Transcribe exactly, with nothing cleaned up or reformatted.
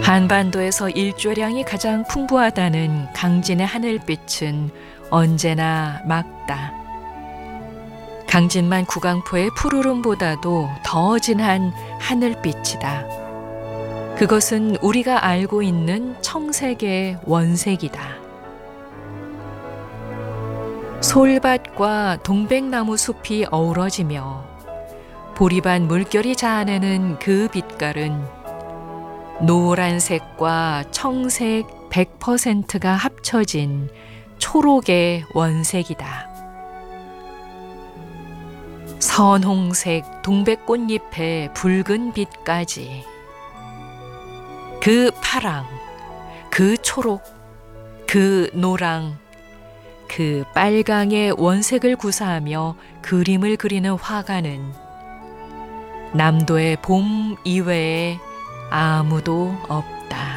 한반도에서 일조량이 가장 풍부하다는 강진의 하늘빛은 언제나 맑다. 강진만 구강포의 푸르름보다도 더 진한 하늘빛이다. 그것은 우리가 알고 있는 청색의 원색이다. 솔밭과 동백나무 숲이 어우러지며 보리반 물결이 자아내는 그 빛깔은 노란색과 청색 백 퍼센트가 합쳐진 초록의 원색이다. 선홍색 동백꽃잎의 붉은 빛까지 그 파랑, 그 초록, 그 노랑, 그 빨강의 원색을 구사하며 그림을 그리는 화가는 남도의 봄 이외에 아무도 없다.